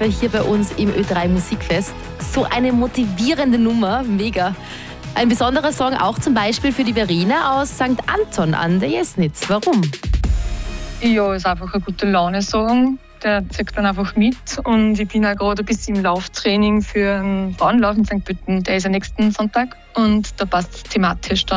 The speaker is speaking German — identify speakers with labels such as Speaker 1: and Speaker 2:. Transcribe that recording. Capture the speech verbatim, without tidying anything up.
Speaker 1: live hier bei uns im Ö drei Musikfest. So eine motivierende Nummer, mega. Ein besonderer Song auch zum Beispiel für die Verena aus Sankt Anton an der Jesnitz. Warum?
Speaker 2: Ja, ist einfach ein gute Laune-Song. Der zieht dann einfach mit. Und ich bin auch gerade ein bisschen im Lauftraining für einen Frauenlauf in Sankt Pölten. Der ist ja nächsten Sonntag. Und da passt es thematisch dann.